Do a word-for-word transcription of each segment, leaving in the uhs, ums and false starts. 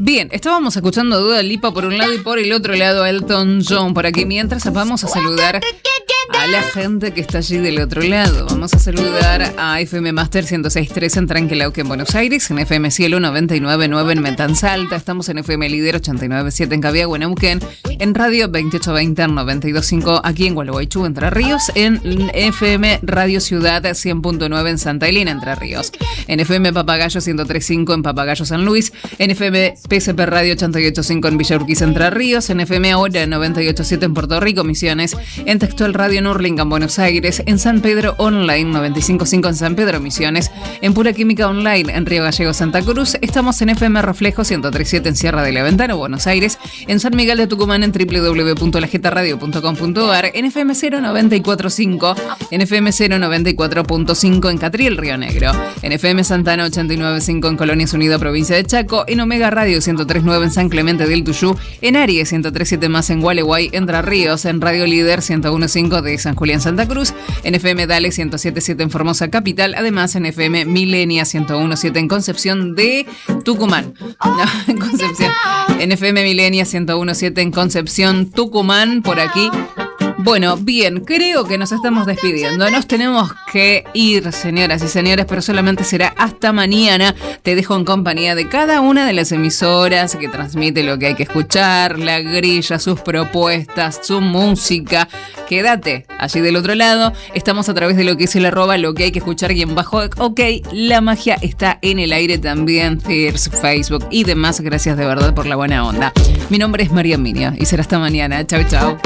Bien, estábamos escuchando Dua Lipa por un lado y por el otro lado a Elton John por aquí. Mientras vamos a saludar a la gente que está allí del otro lado. Vamos a saludar a F M Master ciento seis punto tres en Tranquilauque en Buenos Aires, en F M Cielo noventa y nueve punto nueve en Metansalta, estamos en F M Líder ochenta y nueve punto siete en Cabiagüe, en Neuquén, en Radio veintiocho veinte en noventa y dos punto cinco aquí en Gualeguaychú, Entre Ríos, en F M Radio Ciudad cien punto nueve en Santa Elena, Entre Ríos, en F M Papagayo ciento tres punto cinco en Papagayo San Luis, en F M P S P Radio ochenta y ocho punto cinco en Villa Urquiza, Entre Ríos, en F M Ahora noventa y ocho punto siete en Puerto Rico, Misiones, en Textual Radio Nurlingan, Buenos Aires, en San Pedro Online noventa y cinco punto cinco en San Pedro, Misiones, en Pura Química Online en Río Gallegos, Santa Cruz, estamos en F M Reflejo ciento tres punto siete en Sierra de la Ventana, Buenos Aires, en San Miguel de Tucumán en doble u doble u doble u punto la jeta radio punto com punto a r, en F M cero noventa y cuatro punto cinco, en F M cero noventa y cuatro punto cinco en Catriel, Río Negro, en F M Santana ochenta y nueve punto cinco en Colonias Unidas, provincia de Chaco, en Omega Radio ciento tres punto nueve en San Clemente del Tuyú, en Aries ciento tres punto siete más en Gualeguay, Entre Ríos, en Radio Líder ciento uno punto cinco de San Julián, Santa Cruz, en F M Dale ciento siete punto siete en Formosa Capital, además en F M Milenia ciento uno punto siete en Concepción de Tucumán. No, en Concepción. En F M Milenia ciento uno punto siete en Concepción, Tucumán, por aquí. Bueno, bien, creo que nos estamos despidiendo. Nos tenemos que ir, señoras y señores, pero solamente será hasta mañana. Te dejo en compañía de cada una de las emisoras que transmite lo que hay que escuchar, la grilla, sus propuestas, su música. Quédate allí del otro lado. Estamos a través de lo que es el arroba, lo que hay que escuchar y en bajo. Ok, la magia está en el aire también, Fears, Facebook y demás. Gracias de verdad por la buena onda. Mi nombre es María Minia y será hasta mañana. Chau, chau.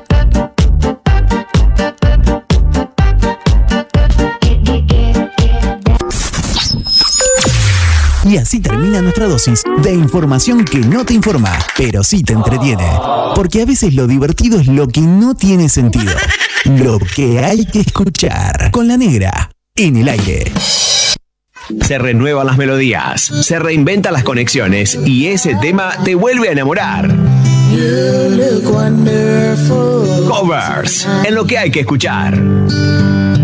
Y así termina nuestra dosis de información que no te informa, pero sí te entretiene. Porque a veces lo divertido es lo que no tiene sentido. Lo que hay que escuchar. Con la negra, en el aire. Se renuevan las melodías, se reinventan las conexiones y ese tema te vuelve a enamorar. Covers, en lo que hay que escuchar.